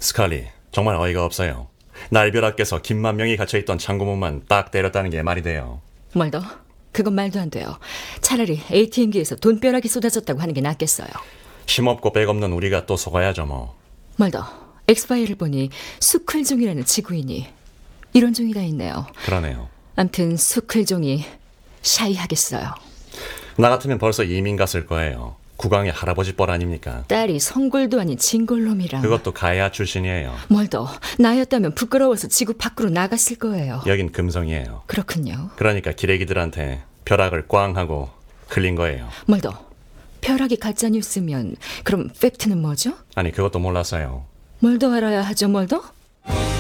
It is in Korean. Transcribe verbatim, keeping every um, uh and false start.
스칼리, 정말 어이가 없어요. 날벼락께서 김만 명이 갇혀있던 창고문만 딱 때렸다는 게 말이 돼요. 뭘 더? 그건 말도 안 돼요. 차라리 에이티엠기에서 돈벼락이 쏟아졌다고 하는 게 낫겠어요. 힘없고 백없는 우리가 또 속아야죠 뭐. 뭘 더? 엑스파일을 보니 수클종이라는 지구인이 이런 종이 다 있네요. 그러네요. 암튼 수클종이 샤이하겠어요. 나 같으면 벌써 이민 갔을 거예요. 국왕의 할아버지 뻘 아닙니까? 딸이 성골도 아닌 진골놈이랑. 그것도 가야 출신이에요. 뭘 더? 나였다면 부끄러워서 지구 밖으로 나갔을 거예요. 여긴 금성이에요. 그렇군요. 그러니까 기레기들한테 벼락을 꽝 하고 흘린 거예요. 뭘 더? 벼락이 가짜뉴스면 그럼 팩트는 뭐죠? 아니 그것도 몰랐어요. 뭘 더 알아야 하죠, 뭘 더?